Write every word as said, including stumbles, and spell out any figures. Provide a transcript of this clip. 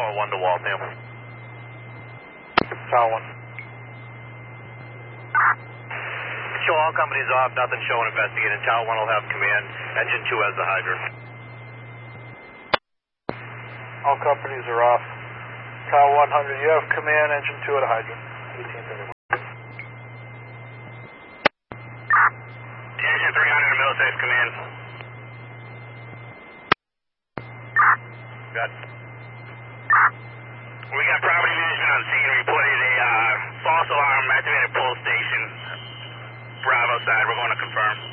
Tower one to Waltham. Tower one. Show all companies off, nothing showing investigating. Tower one will have command. Engine two has the hydrant. All companies are off. Tower one hundred, you have command. Engine two at a hydrant. eighteen thirty-one. Engine three hundred, Middlesex command. Got. We got property management on scene. Reported a uh, false alarm activated pull station. Bravo side, we're going to confirm.